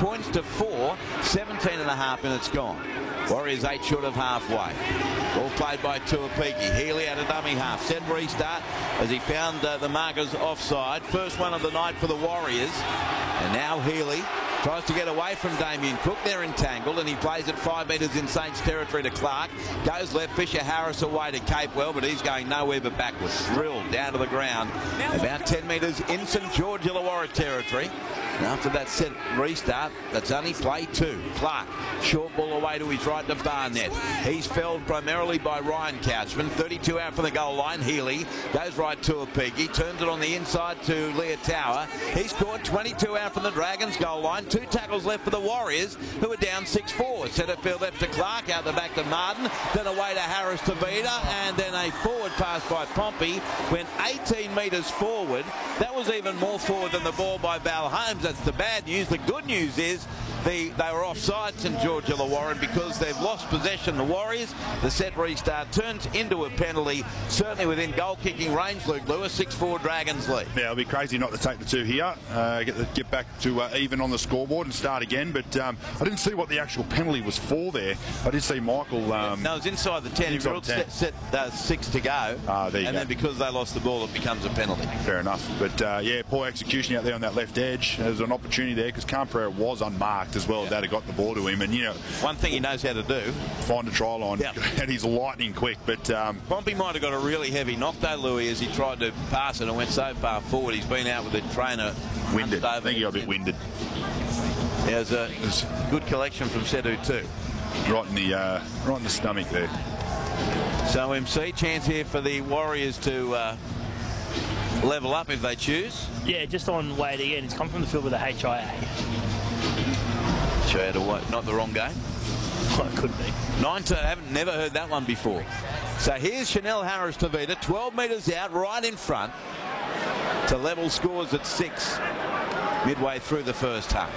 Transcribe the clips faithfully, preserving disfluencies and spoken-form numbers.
points to four. seventeen and a half minutes gone. Warriors eight short of halfway. Ball played by Tuapiki. Healy at a dummy half. Set restart as he found uh, the markers offside. First one of the night for the Warriors. And now Healy tries to get away from Damien Cook. They're entangled, and he plays it five metres in Saints territory to Clark. Goes left, Fisher Harris away to Capewell, but he's going nowhere but backwards. Drilled down to the ground. About ten metres in St George Illawarra territory. And after that set restart, that's only play two. Clark, short ball away to his right to Barnett. He's felled primarily by Ryan Couchman. thirty-two out from the goal line. Healy goes right to Tuapiki. Turns it on the inside to Leah Tower. He scored twenty-two out from the Dragons goal line. Two tackles left for the Warriors, who are down six four. Centrefield left to Clark, out the back to Martin, then away to Harris to Vida, and then a forward pass by Pompey. Went eighteen metres forward. That was even more forward than the ball by Val Holmes. That's the bad news. The good news is the, they were offside, St George Illawarra, because they've lost possession. The Warriors, the set restart turns into a penalty, certainly within goal-kicking range. Luke Lewis, six four Dragons lead. Yeah, it'll be crazy not to take the two here, uh, get, the, get back to uh, even on the scoreboard and start again. But um, I didn't see what the actual penalty was for there. I did see Michael... Um, no, it was inside the ten. Inside He ruled the ten. set, set uh, six to go, Ah, there you and go. then because they lost the ball, it becomes a penalty. Fair enough. But uh, yeah, poor execution out there on that left edge. There's an opportunity there because Camperera was unmarked as well. Yeah. That had got the ball to him, and you know, one thing he knows how to do, find a try line. Yep. And he's lightning quick. But um, Pompey might have got a really heavy knock though, Louis, as he tried to pass it and went so far forward. He's been out with the trainer winded. I think he got a bit winded. There's a good collection from Sedu too. Right in the uh, right in the stomach there. So M C, chance here for the Warriors to uh, level up if they choose. Yeah, just on Wade again. It's come from the field with the H I A. Show you to what, not the wrong game. Well, it could be. Nine to, I haven't never heard that one before. So here's Chanel Harris to Vida, twelve metres out, right in front, to level scores at six, midway through the first half.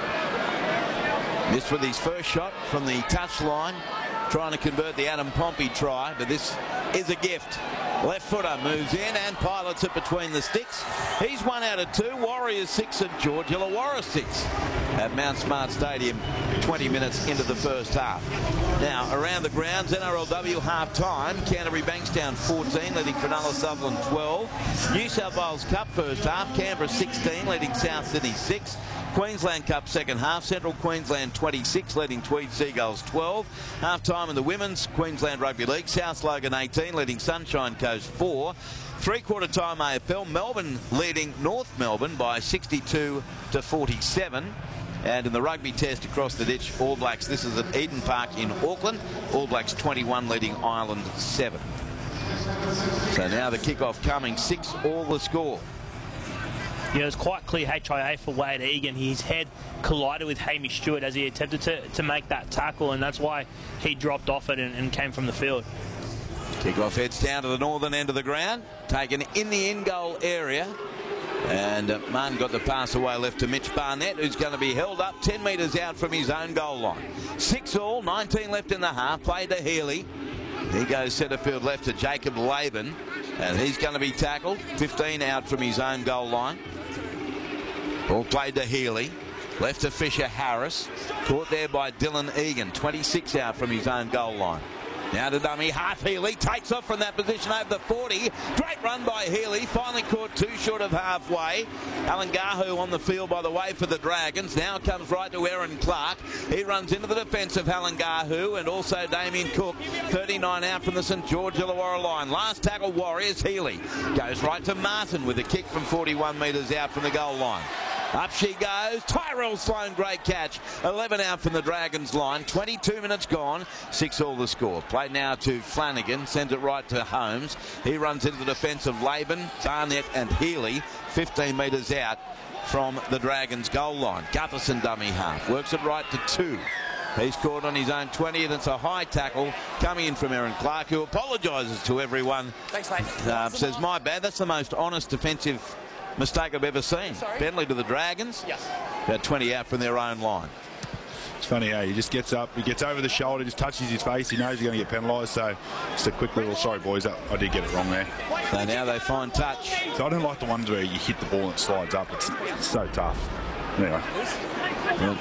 Missed with his first shot from the touchline, trying to convert the Adam Pompey try, but this is a gift. Left footer moves in and pilots it between the sticks. He's one out of two. Warriors six at George Illawarra six at Mount Smart Stadium, twenty minutes into the first half. Now, around the grounds, N R L W half-time. Canterbury Bankstown fourteen, leading Cronulla Sutherland twelve. New South Wales Cup first half, Canberra sixteen, leading South Sydney six. Queensland Cup second half, Central Queensland twenty-six, leading Tweed Seagulls twelve. Half-time in the Women's Queensland Rugby League, South Logan eighteen, leading Sunshine Coast four. Three-quarter time A F L, Melbourne leading North Melbourne by sixty-two to forty-seven. And in the rugby test across the ditch, All Blacks, this is at Eden Park in Auckland. All Blacks twenty-one, leading Ireland seven. So now the kick-off coming, six all the score. You know, it's quite clear H I A for Wade Egan. His head collided with Hamish Stewart as he attempted to, to make that tackle, and that's why he dropped off it and, and came from the field. Kick-off heads down to the northern end of the ground, taken in the in-goal area. And uh, Martin got the pass away left to Mitch Barnett, who's going to be held up ten metres out from his own goal line. Six all, nineteen left in the half, played to Healy. He goes centre field left to Jacob Laban, and he's going to be tackled. fifteen out from his own goal line. Ball played to Healy. Left to Fisher Harris. Caught there by Dylan Egan. twenty-six out from his own goal line. Now to dummy half. Healy takes off from that position over the forty. Great run by Healy. Finally caught two short of halfway. Alan Gahu on the field, by the way, for the Dragons. Now comes right to Aaron Clark. He runs into the defence of Alan Gahu and also Damien Cook. thirty-nine out from the St George Illawarra line. Last tackle Warriors. Healy goes right to Martin with a kick from forty-one metres out from the goal line. Up she goes. Tyrell Sloan, great catch. eleven out from the Dragons line. twenty-two minutes gone. six all the score. Played now to Flanagan. Sends it right to Holmes. He runs into the defence of Laban, Barnett and Healy. fifteen metres out from the Dragons goal line. Gutherson dummy half. Works it right to two. He's caught on his own twenty, and it's a high tackle coming in from Aaron Clark, who apologises to everyone. Thanks, mate. Uh, says, my bad. That's the most honest defensive mistake I've ever seen. Sorry? Bentley to the Dragons. Yes. About twenty out from their own line. It's funny how he just gets up, he gets over the shoulder, just touches his face. He knows he's going to get penalised. So just a quick little, sorry boys, I, I did get it wrong there. So now they find touch. So I don't like the ones where you hit the ball and it slides up. It's, it's so tough. Anyway. Well,